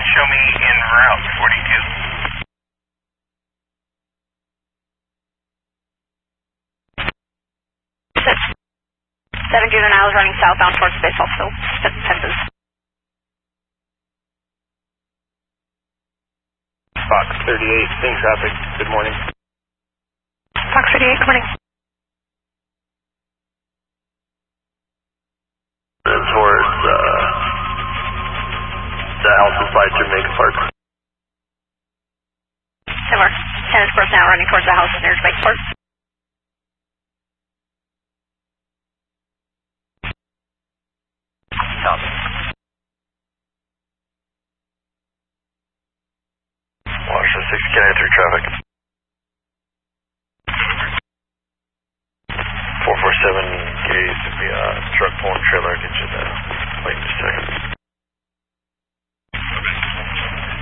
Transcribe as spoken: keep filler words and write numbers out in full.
show me en route forty-two. seven juveniles running southbound towards baseball field fences. Fox thirty-eight, seeing traffic. Good morning. Fox thirty-eight, good morning. Towards uh, the house inside Jamaica Park. Similar. Tennis course now running towards the house near Jamaica Park. Copy. Washington six, can I enter traffic? four four seven, case to be a truck pulling trailer, get you the late in a second.